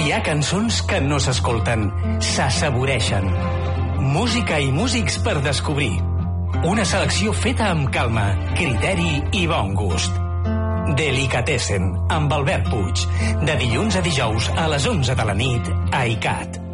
Hi ha cançons que no s'escolten, s'assaboreixen. Música i músics per descobrir. Una selecció feta amb calma, criteri i bon gust. Delicatessen, amb Albert Puig. De dilluns a dijous a les 11 de la nit a ICAT.